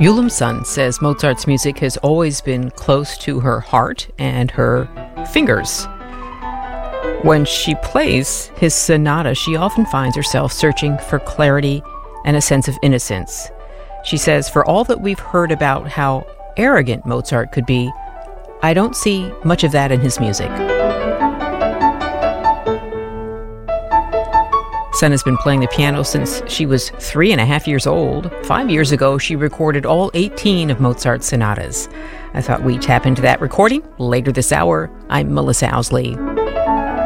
Ulam Sun says Mozart's music has always been close to her heart and her fingers. When she plays his sonata, she often finds herself searching for clarity and a sense of innocence. She says, for all that we've heard about how arrogant Mozart could be, I don't see much of that in his music. Sun has been playing the piano since she was 3.5 years old. 5 years ago, she recorded all 18 of Mozart's sonatas. I thought we'd tap into that recording later this hour. I'm Melissa Owsley.